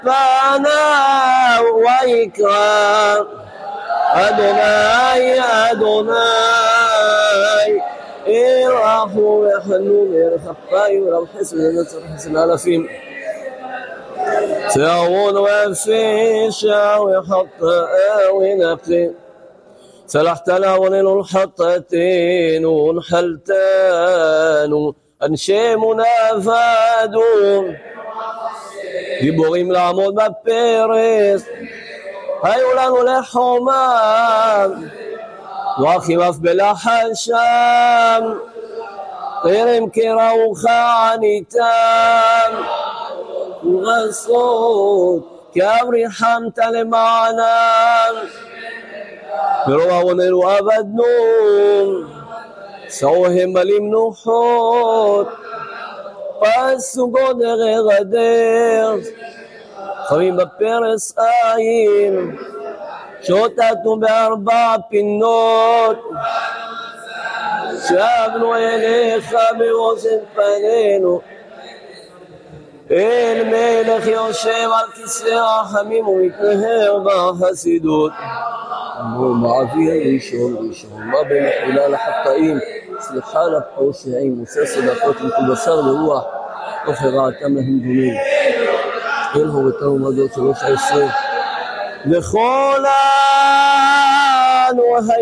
פנה ויקרא אדוני אדוני ירחמו ויחנון וירחם ורב חסד ונצר חסד אלפים فرعون وفيشا وحطأ ونقي سلحت الأولين الحطتين ونحلتان أنشيمنا فادون גיבורים לעמוד בפרס היו לנו לחומם ואחים אף בלחל שם טרם קראוך עניתם ורסות כאברי חמת למענם ברוב עווננו עבדנו סעוהם למנוחות פסו גודר גדר חמים בפרס עין שוטטנו בארבע פינות שבנו אליך ברושת פנינו אל מלך יושב על כיסא רחמים ומתנהר בחסידות אמרו מעביר ראשון ראשון מה במחילה לחטאים סליחה לפושעים עושה צדקות מקודשר לרוח לא חרעתם להם דומים אל הורתנו מדות 13 לכל